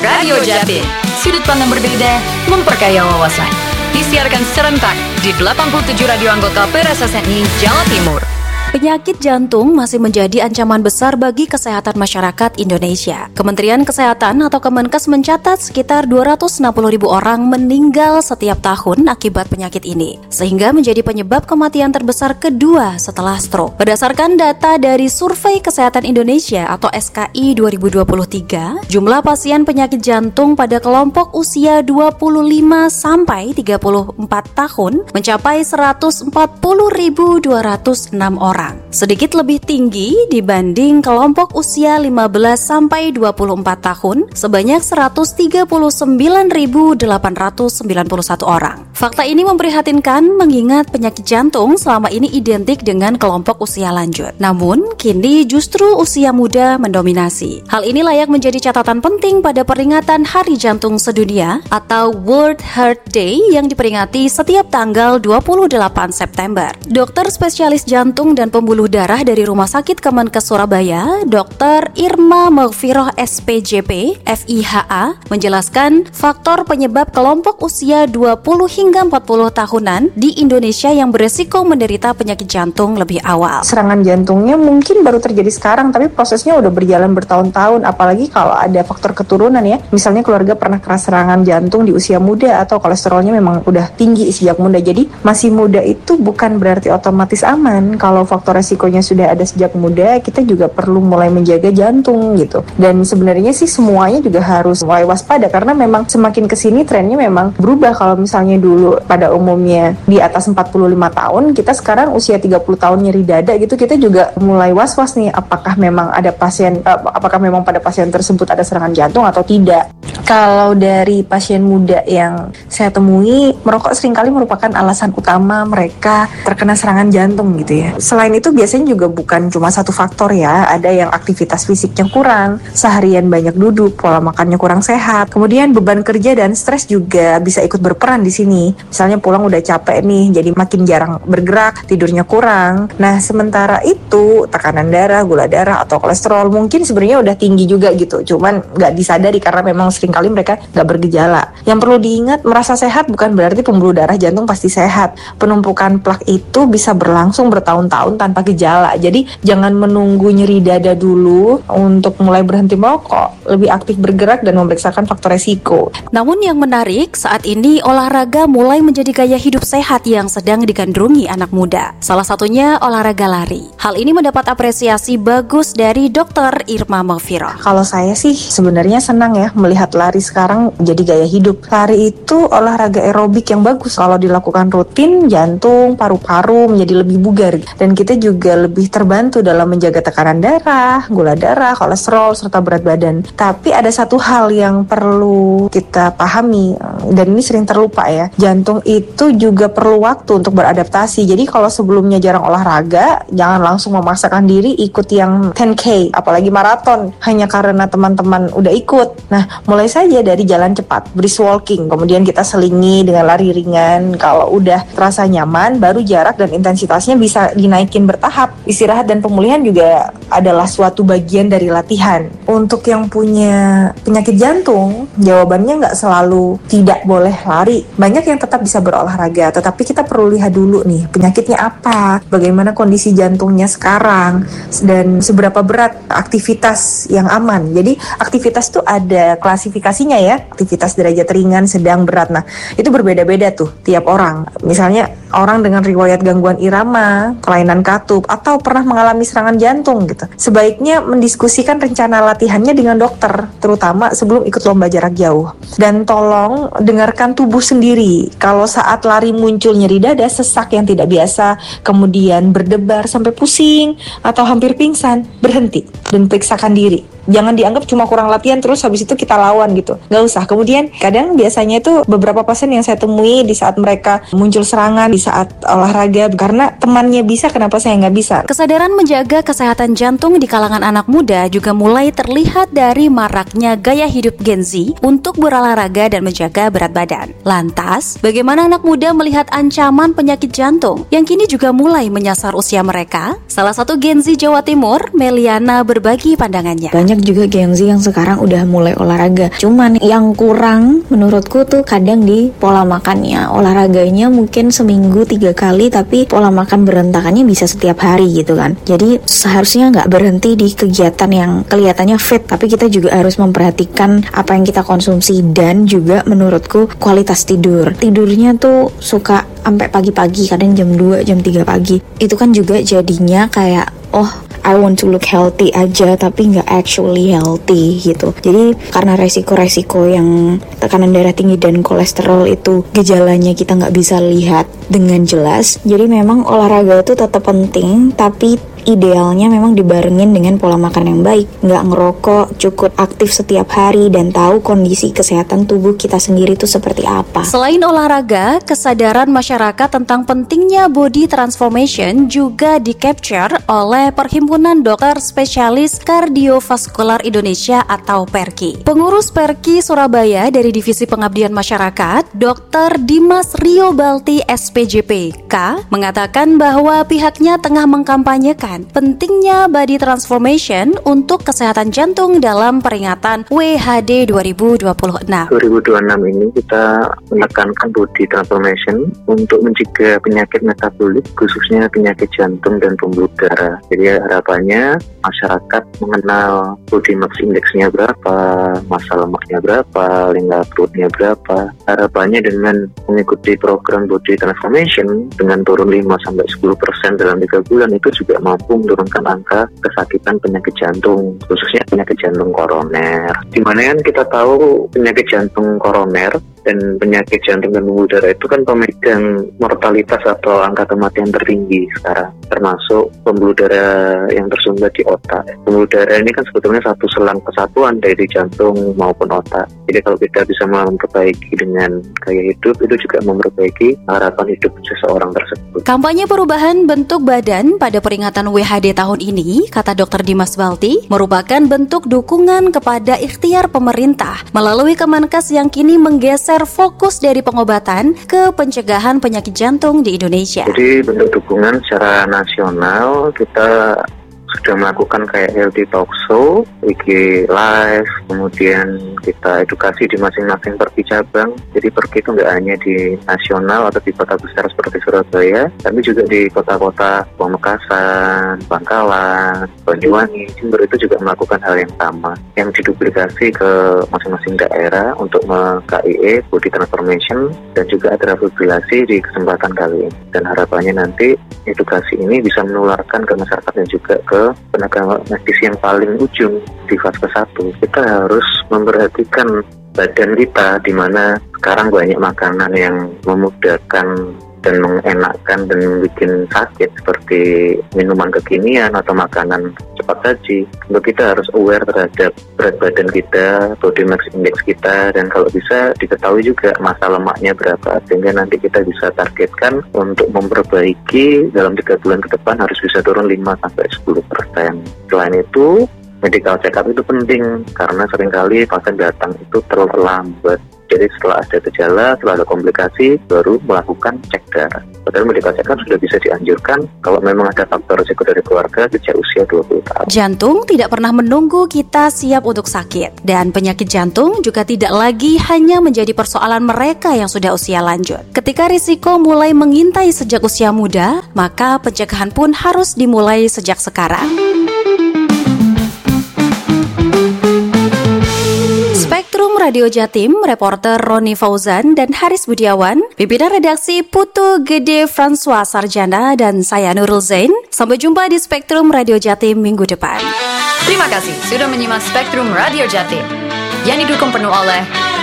Radio Jatim, sudut pandang berbeda, memperkaya wawasan. Disiarkan serentak di 87 radio anggota PRSSNI Jawa Timur. Penyakit jantung masih menjadi ancaman besar bagi kesehatan masyarakat Indonesia. Kementerian Kesehatan atau Kemenkes mencatat sekitar 260.000 orang meninggal setiap tahun akibat penyakit ini, sehingga menjadi penyebab kematian terbesar kedua setelah stroke. Berdasarkan data dari Survei Kesehatan Indonesia atau SKI 2023, jumlah pasien penyakit jantung pada kelompok usia 25 sampai 34 tahun mencapai 140.206 orang. Sedikit lebih tinggi dibanding kelompok usia 15 sampai 24 tahun sebanyak 139.891 orang. Fakta ini memprihatinkan mengingat penyakit jantung selama ini identik dengan kelompok usia lanjut. Namun, kini justru usia muda mendominasi. Hal ini layak menjadi catatan penting pada peringatan Hari Jantung Sedunia atau World Heart Day yang diperingati setiap tanggal 28 September. Dokter spesialis jantung dan pembuluh darah dari Rumah Sakit Kemenkes Surabaya, Dr. Irma Maghfirah SPJP, FIHA, menjelaskan faktor penyebab kelompok usia 20 hingga 40 tahunan di Indonesia yang beresiko menderita penyakit jantung lebih awal. Serangan jantungnya mungkin baru terjadi sekarang, tapi prosesnya udah berjalan bertahun-tahun, apalagi kalau ada faktor keturunan ya. Misalnya keluarga pernah kena serangan jantung di usia muda atau kolesterolnya memang udah tinggi sejak muda. Jadi masih muda itu bukan berarti otomatis aman. Kalau faktor resikonya sudah ada sejak muda, kita juga perlu mulai menjaga jantung gitu. Dan sebenarnya sih semuanya juga harus mulai waspada karena memang semakin kesini trennya memang berubah. Kalau misalnya dulu pada umumnya di atas 45 tahun, kita sekarang usia 30 tahun nyeri dada gitu, kita juga mulai was-was nih apakah memang pada pasien tersebut ada serangan jantung atau tidak. Kalau dari pasien muda yang saya temui, merokok seringkali merupakan alasan utama mereka terkena serangan jantung gitu ya. Selain itu biasanya juga bukan cuma satu faktor ya, ada yang aktivitas fisiknya kurang, seharian banyak duduk, pola makannya kurang sehat, kemudian beban kerja dan stres juga bisa ikut berperan di sini. Misalnya pulang udah capek nih, jadi makin jarang bergerak, tidurnya kurang. Nah, sementara itu tekanan darah, gula darah atau kolesterol mungkin sebenarnya udah tinggi juga gitu, cuman nggak disadari karena memang seringkali mereka nggak bergejala. Yang perlu diingat, merasa sehat bukan berarti pembuluh darah jantung pasti sehat. Penumpukan plak itu bisa berlangsung bertahun-tahun tanpa gejala. Jadi jangan menunggu nyeri dada dulu untuk mulai berhenti merokok, lebih aktif bergerak dan memeriksakan faktor resiko. Namun yang menarik, saat ini olahraga mulai menjadi gaya hidup sehat yang sedang digandrungi anak muda. Salah satunya olahraga lari. Hal ini mendapat apresiasi bagus dari Dr. Irma Maghfirah. Kalau saya sih sebenarnya senang ya melihat lari sekarang jadi gaya hidup. Lari itu olahraga aerobik yang bagus. Kalau dilakukan rutin, jantung, paru-paru menjadi lebih bugar. Dan kita juga lebih terbantu dalam menjaga tekanan darah, gula darah, kolesterol, serta berat badan. Tapi ada satu hal yang perlu kita pahami, dan ini sering terlupa ya. Jantung itu juga perlu waktu untuk beradaptasi. Jadi kalau sebelumnya jarang olahraga, jangan langsung memaksakan diri ikut yang 10K, apalagi maraton, hanya karena teman-teman udah ikut. Nah, mulai saja dari jalan cepat, brisk walking, kemudian kita selingi dengan lari ringan. Kalau udah terasa nyaman, baru jarak dan intensitasnya bisa dinaikin bertahap. Istirahat dan pemulihan juga adalah suatu bagian dari latihan. Untuk yang punya penyakit jantung, jawabannya nggak selalu tidak boleh lari. Banyak yang tetap bisa berolahraga, tetapi kita perlu lihat dulu nih, penyakitnya apa, bagaimana kondisi jantungnya sekarang, dan seberapa berat aktivitas yang aman. Jadi aktivitas tuh ada klasifikasinya ya, aktivitas derajat ringan, sedang, berat. Nah, itu berbeda-beda tuh tiap orang. Misalnya orang dengan riwayat gangguan irama, kelainan katup, atau pernah mengalami serangan jantung gitu, sebaiknya mendiskusikan rencana latihannya dengan dokter, terutama sebelum ikut lomba jarak jauh. Dan tolong dengarkan tubuh sendiri. Kalau saat lari muncul nyeri dada, sesak yang tidak biasa, kemudian berdebar sampai pusing atau hampir pingsan, berhenti dan periksakan diri. Jangan dianggap cuma kurang latihan terus habis itu kita lawan gitu. Nggak usah. Kemudian kadang biasanya itu beberapa pasien yang saya temui di saat mereka muncul serangan, di saat olahraga, karena temannya bisa, kenapa saya nggak bisa? Kesadaran menjaga kesehatan jantung di kalangan anak muda juga mulai terlihat dari maraknya gaya hidup Gen Z untuk berolahraga dan menjaga berat badan. Lantas, bagaimana anak muda melihat ancaman penyakit jantung yang kini juga mulai menyasar usia mereka? Salah satu Gen Z Jawa Timur, Meliana, berbagi pandangannya. Banyak banyak juga Gen Z yang sekarang udah mulai olahraga. Cuman yang kurang menurutku tuh kadang di pola makannya. Olahraganya mungkin seminggu 3 kali, tapi pola makan berantakannya bisa setiap hari gitu kan. Jadi seharusnya nggak berhenti di kegiatan yang kelihatannya fit, tapi kita juga harus memperhatikan apa yang kita konsumsi. Dan juga menurutku kualitas tidur. Tidurnya tuh suka sampai pagi-pagi, kadang jam 2, jam 3 pagi. Itu kan juga jadinya kayak I want to look healthy aja, tapi nggak actually healthy gitu. Jadi karena resiko-resiko yang tekanan darah tinggi dan kolesterol itu gejalanya kita nggak bisa lihat dengan jelas. Jadi memang olahraga itu tetap penting, tapi idealnya memang dibarengin dengan pola makan yang baik. Nggak ngerokok, cukup aktif setiap hari, dan tahu kondisi kesehatan tubuh kita sendiri itu seperti apa. Selain olahraga, kesadaran masyarakat tentang pentingnya body transformation juga di-capture oleh Perhimpunan Dokter Spesialis Kardiovaskular Indonesia atau PERKI. Pengurus PERKI Surabaya dari Divisi Pengabdian Masyarakat, Dr. Dimas Rio Balti SPJPK, mengatakan bahwa pihaknya tengah mengkampanyekan pentingnya body transformation untuk kesehatan jantung dalam peringatan WHD 2026. 2026 ini kita menekankan body transformation untuk mencegah penyakit metabolik, khususnya penyakit jantung dan pembuluh darah. Jadi harapannya masyarakat mengenal body mass index-nya berapa, massa lemaknya berapa, lingkar perutnya berapa. Harapannya dengan mengikuti program body transformation dengan turun 5-10% dalam 3 bulan itu juga mampu menurunkan angka kesakitan penyakit jantung, khususnya penyakit jantung koroner. Dimana kan kita tahu penyakit jantung koroner dan penyakit jantung dan pembuluh darah itu kan pemegang mortalitas atau angka kematian tertinggi sekarang, termasuk pembuluh darah yang tersumbat di otak. Pembuluh darah ini kan sebetulnya satu selang kesatuan dari jantung maupun otak. Jadi kalau kita bisa memperbaiki dengan gaya hidup, itu juga memperbaiki harapan hidup seseorang tersebut. Kampanye perubahan bentuk badan pada peringatan WHD tahun ini, kata Dr. Dimas Balti, merupakan bentuk dukungan kepada ikhtiar pemerintah melalui Kemenkes yang kini menggeser fokus dari pengobatan ke pencegahan penyakit jantung di Indonesia. Jadi bentuk dukungan secara nasional kita sudah melakukan kayak healthy talk show, IG live, kemudian kita edukasi di masing-masing perki cabang. Jadi perki itu nggak hanya di nasional atau di kota besar seperti Surabaya, tapi juga di kota-kota Pamekasan, Bangkalan, Banyuwangi, Jember itu juga melakukan hal yang sama, yang diduplikasi ke masing-masing daerah untuk KIE body transformation, dan juga ada fibrillasi di kesempatan kali ini. Dan harapannya nanti edukasi ini bisa menularkan ke masyarakat dan juga ke tenaga medis yang paling ujung di fase 1. Kita harus memperhatikan badan kita, di mana sekarang banyak makanan yang memudahkan dan mengenakkan dan bikin sakit, seperti minuman kekinian atau makanan cepat saji. Untuk kita harus aware terhadap berat badan kita, body mass index kita, dan kalau bisa diketahui juga massa lemaknya berapa, sehingga nanti kita bisa targetkan untuk memperbaiki dalam 3 bulan ke depan harus bisa turun 5-10%. Selain itu, medical check up itu penting karena seringkali pasien datang itu terlambat. Jadi setelah ada gejala, setelah ada komplikasi, baru melakukan cek darah. Padahal medical check up sudah bisa dianjurkan kalau memang ada faktor risiko dari keluarga sejak usia 20 tahun. Jantung tidak pernah menunggu kita siap untuk sakit. Dan penyakit jantung juga tidak lagi hanya menjadi persoalan mereka yang sudah usia lanjut. Ketika risiko mulai mengintai sejak usia muda, maka pencegahan pun harus dimulai sejak sekarang. Radio Jatim, reporter Roni Fauzan dan Haris Budiawan, pimpinan redaksi Putu Gede François Sarjana, dan saya Nurul Zain. Sampai jumpa di Spektrum Radio Jatim minggu depan. Terima kasih sudah menyimak Spektrum Radio Jatim yang didukung penuh oleh